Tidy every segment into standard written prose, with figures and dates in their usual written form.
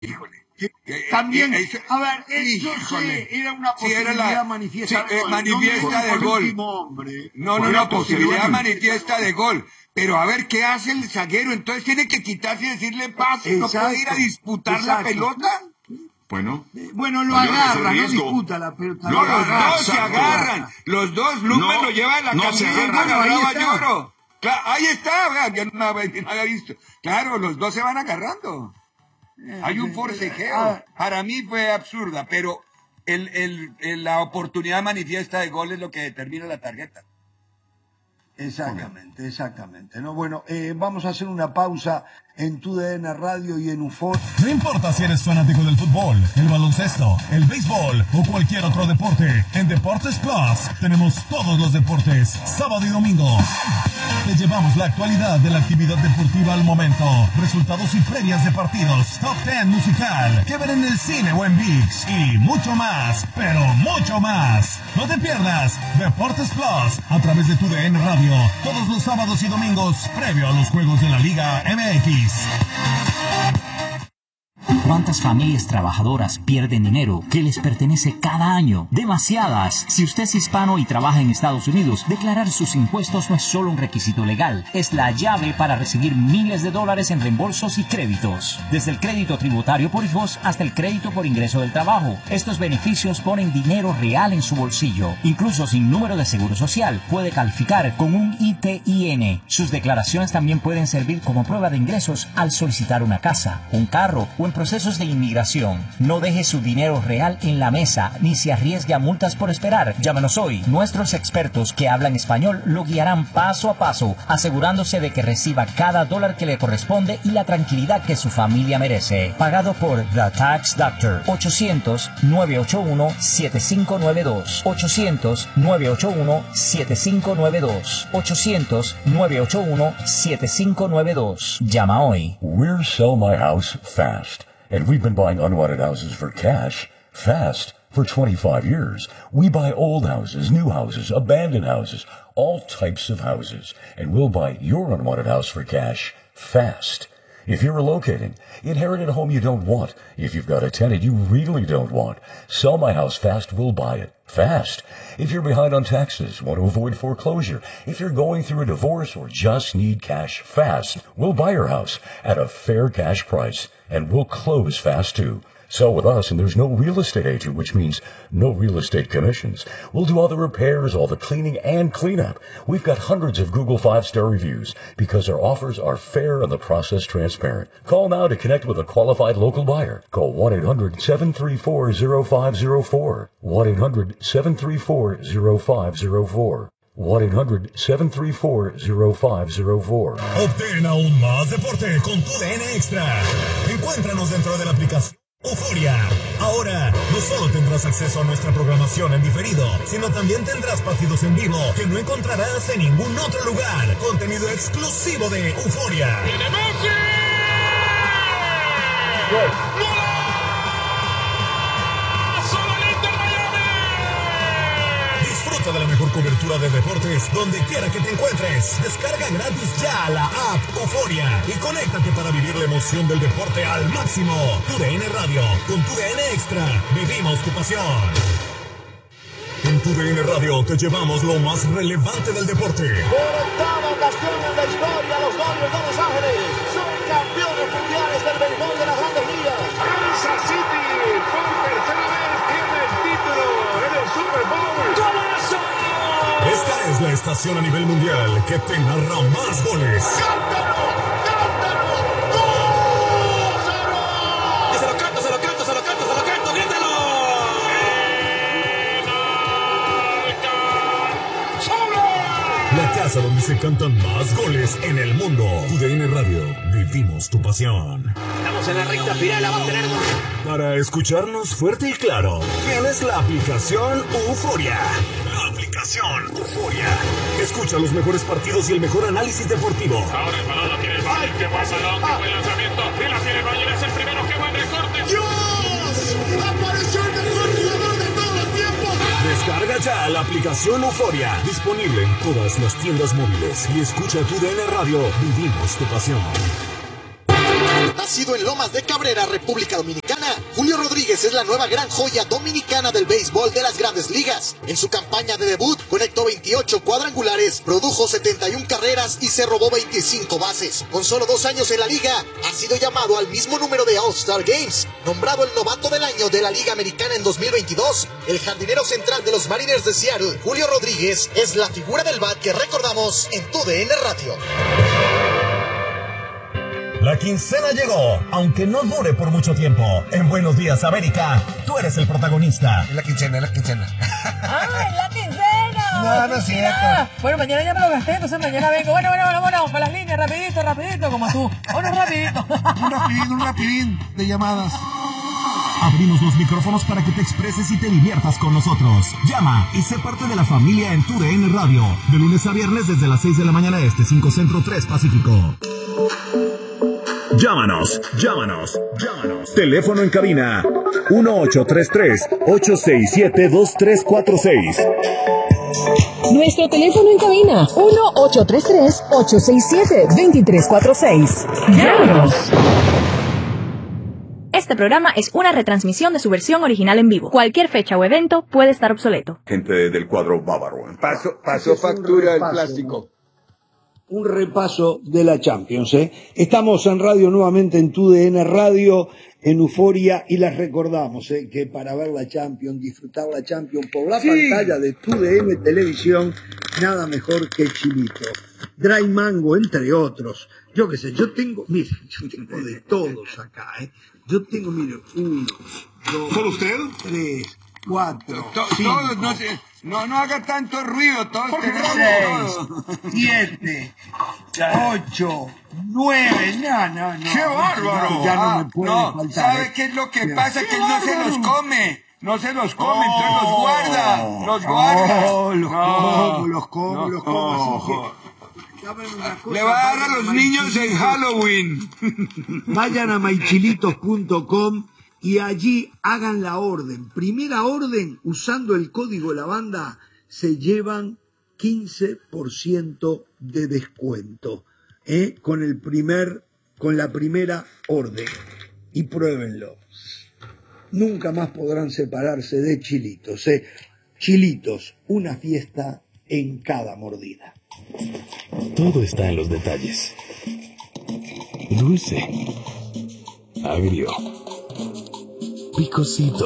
híjole. También, a ver, yo sé, era una posibilidad manifiesta de gol. Manifiesta de gol. No, posibilidad manifiesta de gol. Pero a ver, ¿qué hace el zaguero? Entonces tiene que quitarse y decirle pase, no puede ir a disputar la pelota. Bueno, lo agarra, no disputa la pelota. No, los dos se agarran. Los dos, Lumen lo lleva en la camiseta, agarraba Lloro. Claro, ahí está, vea, yo no había visto. Claro, los dos se van agarrando. Hay un forcejeo. Para mí fue absurda, pero la oportunidad manifiesta de gol es lo que determina la tarjeta. Exactamente. No, bueno, vamos a hacer una pausa en TUDN Radio y en UFO. No importa si eres fanático del fútbol, el baloncesto, el béisbol o cualquier otro deporte, en Deportes Plus tenemos todos los deportes, sábado y domingo. Te llevamos la actualidad de la actividad deportiva al momento, resultados y previas de partidos, top 10 musical, que ver en el cine o en ViX y mucho más, pero mucho más. No te pierdas Deportes Plus a través de TUDN Radio, todos los sábados y domingos, previo a los juegos de la Liga MX. ¿Cuántas familias trabajadoras pierden dinero que les pertenece cada año? Demasiadas. Si usted es hispano y trabaja en Estados Unidos, declarar sus impuestos no es solo un requisito legal, es la llave para recibir miles de dólares en reembolsos y créditos. Desde el crédito tributario por hijos hasta el crédito por ingreso del trabajo. Estos beneficios ponen dinero real en su bolsillo. Incluso sin número de seguro social, puede calificar con un ITIN. Sus declaraciones también pueden servir como prueba de ingresos al solicitar una casa, un carro o en procesos de inmigración. No deje su dinero real en la mesa ni se arriesgue a multas por esperar. Llámenos hoy. Nuestros expertos que hablan español lo guiarán paso a paso, asegurándose de que reciba cada dólar que le corresponde y la tranquilidad que su familia merece. Pagado por The Tax Doctor. 800-981-7592. 800-981-7592. 800-981-7592. Llama hoy. We're Sell My House Fast. And we've been buying unwanted houses for cash, fast, for 25 years. We buy old houses, new houses, abandoned houses, all types of houses. And we'll buy your unwanted house for cash, fast. If you're relocating, inherit a home you don't want. If you've got a tenant you really don't want, Sell My House Fast will buy it. Fast. If you're behind on taxes, want to avoid foreclosure, if you're going through a divorce or just need cash fast, we'll buy your house at a fair cash price. And we'll close fast too. Sell with us and there's no real estate agent, which means no real estate commissions. We'll do all the repairs, all the cleaning and cleanup. We've got hundreds of Google 5-star reviews because our offers are fair and the process transparent. Call now to connect with a qualified local buyer. Call 1-800-734-0504. 1-800-734-0504. 1-800-734-0504. Obtén aún más deporte con TUDN Extra. Encuéntranos dentro de la aplicación Euforia. Ahora, no solo tendrás acceso a nuestra programación en diferido, sino también tendrás partidos en vivo que no encontrarás en ningún otro lugar. Contenido exclusivo de Euforia. ¡Tiene Messi! Disfruta de la mejor cobertura de deportes donde quiera que te encuentres. Descarga gratis ya la app Euforia y conéctate para vivir la emoción del deporte al máximo. TUDN Radio, con TUDN Extra, vivimos tu pasión. En TUDN Radio te llevamos lo más relevante del deporte. Por octava ocasión en la historia, los Dodgers de Los Ángeles son campeones mundiales del béisbol de las Grandes Ligas. Kansas City por tercera vez tiene el título en el Super Bowl. Esta es la estación a nivel mundial que te narra más goles. ¡Cántalo! ¡Cántalo! ¡Gózalo! ¡Se lo canto, se lo canto, se lo canto, se lo canto! ¡Grítalo! La casa donde se cantan más goles en el mundo. TUDN Radio, vivimos tu pasión. Estamos en la recta final, la va a tener. Para escucharnos fuerte y claro, tienes la aplicación Euforia. La aplicación Euforia. Escucha los mejores partidos y el mejor análisis deportivo. Ahora el balón lo tiene el Bayern, que pasa el buen lanzamiento. Y la tiene el Bayern, es el primero, que buen recorte. ¡Dios! ¡Apareció el mejor jugador de todos los tiempos! Descarga ya la aplicación Euforia. Disponible en todas las tiendas móviles. Y escucha TUDN Radio, vivimos tu pasión. Nacido en Lomas de Cabrera, República Dominicana, Julio Rodríguez es la nueva gran joya dominicana del béisbol de las Grandes Ligas. En su campaña de debut, conectó 28 cuadrangulares, produjo 71 carreras y se robó 25 bases. Con solo 2 años en la liga, ha sido llamado al mismo número de All-Star Games. Nombrado el novato del año de la Liga Americana en 2022, el jardinero central de los Mariners de Seattle, Julio Rodríguez, es la figura del bat que recordamos en TUDN Radio. La quincena llegó, aunque no dure por mucho tiempo. En Buenos Días, América, tú eres el protagonista. Es la quincena. ¡Ay, la quincena! No es cierto. Bueno, mañana ya me lo gasté, entonces mañana vengo. Bueno, vámonos, para las líneas, rapidito, como tú. Vámonos rapidito. Un rapidín de llamadas. Abrimos los micrófonos para que te expreses y te diviertas con nosotros. Llama y sé parte de la familia en TUDN Radio. De lunes a viernes desde las 6 de la mañana este, 5 Centro, 3 Pacífico. Llámanos. Teléfono en cabina 1833-867-2346. Nuestro teléfono en cabina 1833-867-2346. Llámanos. Este programa es una retransmisión de su versión original en vivo. Cualquier fecha o evento puede estar obsoleto. Gente del cuadro bávaro. Pasó factura el plástico. Un repaso de la Champions, ¿eh? Estamos en radio nuevamente en TUDN Radio, en Euforia, y les recordamos que para ver la Champions, disfrutar la Champions por la pantalla de TUDN Televisión, nada mejor que Chilito. Dry Mango, entre otros. Yo qué sé, yo tengo de todos acá, ¿eh? Yo tengo, mire, 1, 2, ¿Solo usted? 3, 4, todos, no haga tanto ruido, todos tenemos 6, 7, 8, 9, no. ¡Qué bárbaro! Ya no me puede faltar. ¿Sabe qué es lo que pasa? Que él no se los come. No se los come, entonces los guarda. Los como. Así que, le va a dar a los niños en Halloween. Vayan a mychilitos.com y allí hagan la orden. Primera orden, usando el código La Banda, se llevan 15% de descuento con la primera orden. Y pruébenlo. Nunca más podrán separarse de Chilitos. Chilitos, una fiesta en cada mordida. Todo está en los detalles. Dulce, agrio, picosito.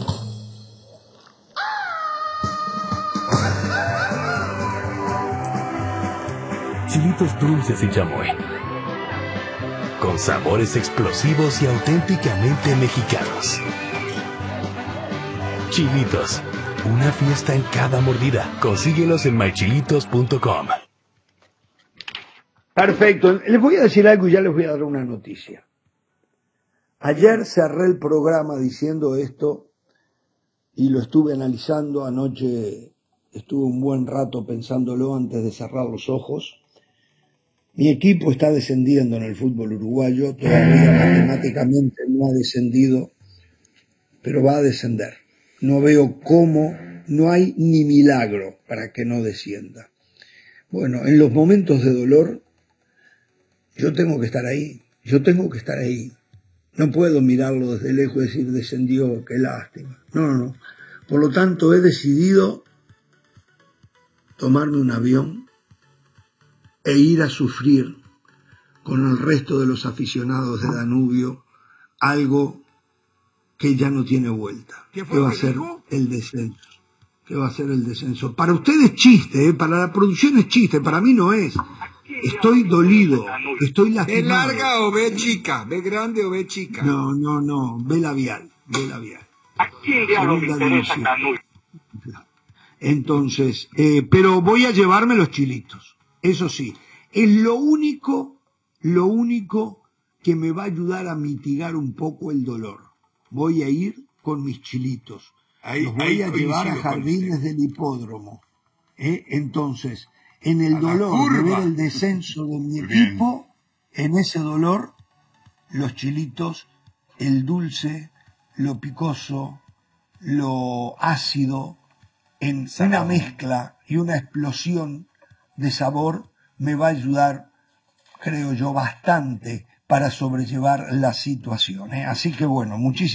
Chilitos dulces y chamoy. Con sabores explosivos y auténticamente mexicanos. Chilitos, una fiesta en cada mordida. Consíguelos en mychilitos.com. Perfecto. Les voy a decir algo y ya les voy a dar una noticia. Ayer cerré el programa diciendo esto y lo estuve analizando. Anoche estuve un buen rato pensándolo antes de cerrar los ojos. Mi equipo está descendiendo en el fútbol uruguayo. Todavía matemáticamente no ha descendido, pero va a descender. No veo cómo, no hay ni milagro para que no descienda. Bueno, en los momentos de dolor, yo tengo que estar ahí. No puedo mirarlo desde lejos y decir, descendió, qué lástima. No. Por lo tanto, he decidido tomarme un avión e ir a sufrir con el resto de los aficionados de Danubio algo que ya no tiene vuelta. ¿Qué va a ser el descenso? Para ustedes chiste, para la producción es chiste, para mí no es. Estoy dolido, estoy lastimado. ¿B larga o B chica? ¿B grande o B chica? No, B labial. ¿A quién diablos le interesa Danubio? Entonces, pero voy a llevarme los chilitos. Eso sí, es lo único que me va a ayudar a mitigar un poco el dolor. Voy a ir con mis chilitos. Los voy a llevar a Jardines del Hipódromo. Entonces, en el dolor de ver el descenso de mi equipo, en ese dolor, los chilitos, el dulce, lo picoso, lo ácido, en una mezcla y una explosión de sabor, me va a ayudar, creo yo, bastante para sobrellevar la situación. Así que bueno, muchísimas